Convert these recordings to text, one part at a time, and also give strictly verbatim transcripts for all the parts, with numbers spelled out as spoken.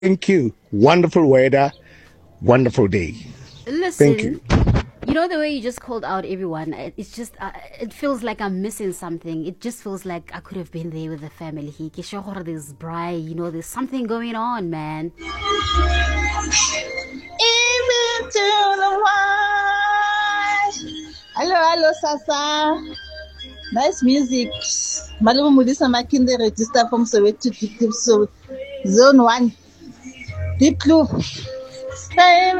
Thank you. Wonderful weather. Wonderful day. Listen, Thank you. You know the way you just called out everyone. It's just uh, it feels like I'm missing something. It just feels like I could have been there with the family. There's Bri, you know, there's something going on, man. Even to the one. Hello, hello, Sasa. Nice music. Malumu Mudisa Makinde register from Soweto Deep so Zone One. Deep Blue. I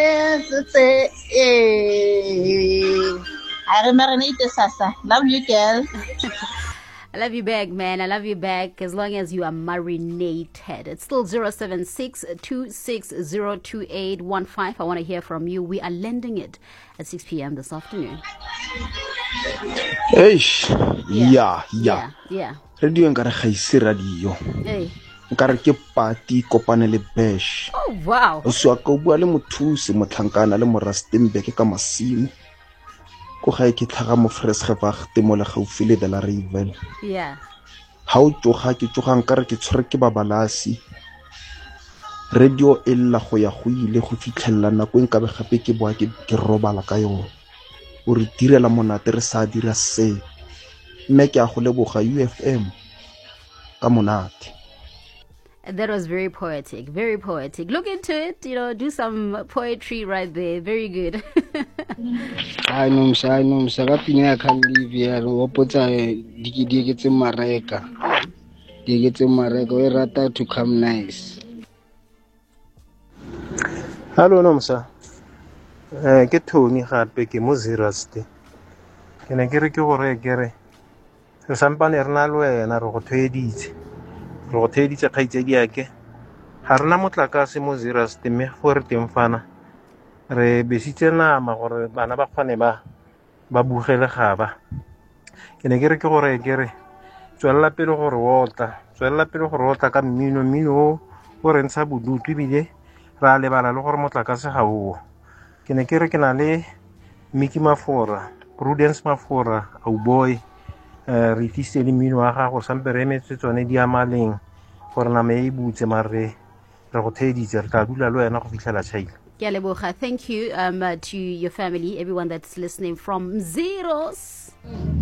remember Sasa. Love you, girl. I love you back, man. I love you back as long as you are marinated. It's still zero seven six two six zero two eight one five. I want to hear from you. We are lending it at six p.m. this afternoon. Eish, yeah, yeah. Yeah, yeah. Radio nkare ga ise radio. Hey. Nkare ke party kopane le bash. Oh, wow. O swa ka bua le mothusi motlhankana le Morastembeke ka masimo. Ko ga ke tlhaga mo Vreesgewagte mo le gaufi le de la Raven. Yeah. Ha o tsoga ke tsoga nkare ke tshwere ke babalasi. Radio e lla go ya go ile go fitlhella nako en ka be gape ke boa ke ke robala ka yona. O re direla monate re sa dira se. Mme ke a go leboga U F M ka monate. That was very poetic, very poetic. Look into it, you know, do some poetry right there. Very good. I know, I know. Sarapine I can live here. Opota digi digi tse mareka. Digi tse mareka. We rata to come nice. Hello Nomsa. Eh ke Tony gape ke mo Zeraste. Ke ne ke re ke gore ke re. Se sampane rena le wena re go thweditse. Re go thweditse kgaitsedi yake. Ha rena motlakase mo Zeraste me gore teng fana. Re besitse nama gore bana ba kgone ba ba bugele gaba. Ke ne ke re ke gore ke re tswella pele gore wota. Tswella pele gore wota ka mmino mmino o re ntsha bodutu bile ra lebala le gore motlakase ga o. Ke ne ke re ke na le Mickey Mafora, Prudence Mafora, au boy eh re tise le mmino wa gago sampe re emetse tsone di amaleng gore na me e butse mare re go theditse re tla dula le wena go fitlhela chaile. Thank you um, uh, to your family, everyone that's listening from Zeros.